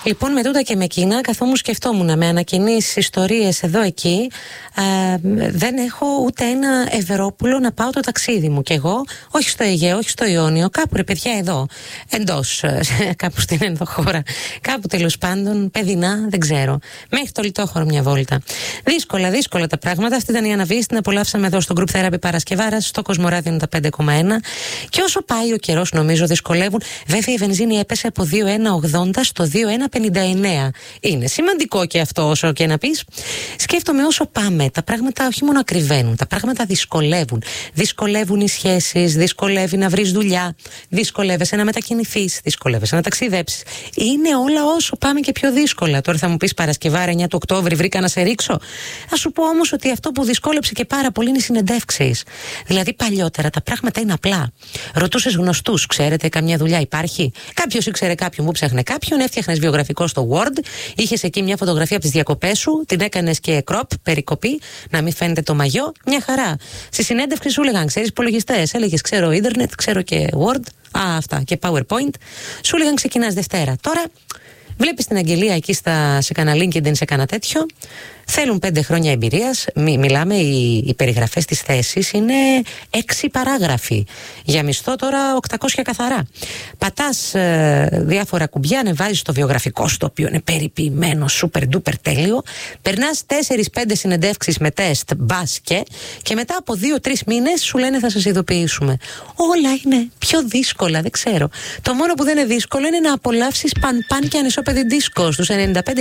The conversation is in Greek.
Λοιπόν, με τούτα και με εκείνα, καθόμουν σκεφτόμουν με ανακοινήσεις, ιστορίες εδώ εκεί. Δεν έχω ούτε ένα Ευερόπουλο να πάω το ταξίδι μου. Και εγώ, όχι στο Αιγαίο, όχι στο Ιόνιο, κάπου ρε παιδιά εδώ, εντός, κάπου στην ενδοχώρα, κάπου τέλος πάντων, παιδινά, δεν ξέρω. Μέχρι το Λιτόχωρο μια βόλτα. Δύσκολα τα πράγματα. Αυτή ήταν η Αναβίση, την απολαύσαμε εδώ στο Group Therapy Παρασκευάρας, στο Κοσμοράδιο τα 5,1. Και όσο πάει ο καιρός, νομίζω δυσκολεύουν. Βέβαια, η βενζίνη έπεσε από 2,180 στο 2,159. Είναι σημαντικό και αυτό, όσο και να πεις. Σκέφτομαι όσο πάμε, τα πράγματα όχι μόνο ακριβένουν, τα πράγματα δυσκολεύουν. Δυσκολεύουν οι σχέσεις, δυσκολεύει να βρεις δουλειά, δυσκολεύεσαι να μετακινηθείς, δυσκολεύεσαι να ταξιδέψεις. Είναι όλα όσο πάμε και πιο δύσκολα. Τώρα θα μου πεις Παρασκευάρα 9 του Οκτώβρη, βρήκα να σε ρίξω. Θα σου πω όμως ότι αυτό που δυσκόλεψε και πάρα πολύ είναι οι συνεντεύξεις. Δηλαδή παλιότερα τα πράγματα είναι απλά. Ρωτούσες γνωστούς, ξέρετε, καμιά δουλειά υπάρχει. Κάποιος ήξερε κάποιον που ψάχνε κάποιον, έφτιαχνες βιογραφικό στο Word, είχες εκεί μια φωτογραφία από τις διακοπές σου, την έκανες και crop, περικοπή, να μην φαίνεται το μαγιό, μια χαρά. Στη συνέντευξη σου έλεγαν, ξέρεις υπολογιστές, έλεγες ξέρω ίντερνετ, ξέρω και Word, αυτά και PowerPoint. Σου έλεγαν ξεκινάς Δευτέρα. Τώρα βλέπεις την αγγελία εκεί σε κανένα LinkedIn, σε κανένα τέτοιο. Θέλουν 5 χρόνια εμπειρίας. Μιλάμε, οι περιγραφές της θέσης είναι 6 παράγραφοι. Για μισθό τώρα 800 καθαρά. Πατάς διάφορα κουμπιά, ανεβάζεις το βιογραφικό σου, το οποίο είναι περιποιημένο, super duper τέλειο. Περνάς 4-5 συνεντεύξεις με τεστ, μπάσκε, και μετά από 2-3 μήνες σου λένε θα σας ειδοποιήσουμε. Όλα είναι πιο δύσκολα, δεν ξέρω. Το μόνο που δεν είναι δύσκολο είναι να απολαύσεις παν και ανισόπεδη δίσκο στους 95.